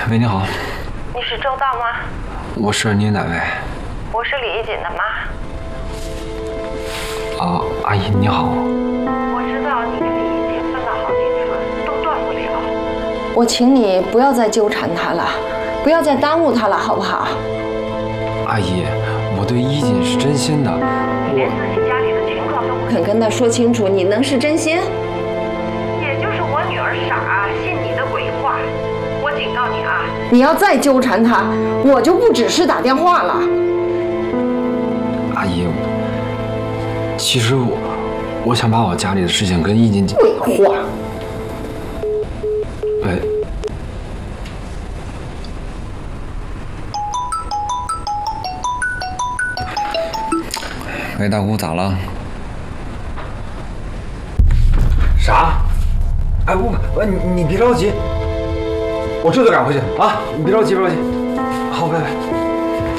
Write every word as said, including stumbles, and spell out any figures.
喂，你好。 你是周大吗？ 我是，您哪位？ 我是李一锦的妈。 啊，阿姨你好。 我知道你跟李一锦分了好几次，都断不了。我请你不要再纠缠他了，不要再耽误他了，好不好？ 阿姨，我对一锦是真心的。 你连自己家里的情况都不肯跟他说清楚，你能是真心？也就是我女儿傻，信你的鬼话。我警告你啊，你要再纠缠他，我就不只是打电话了。 阿姨，其实我我想把我家里的事情跟一锦讲。 鬼话。 喂。喂，大姑，咋了？啥？哎，不不，你你别着急，我这就赶回去啊！你别着急，别着急。好，拜拜。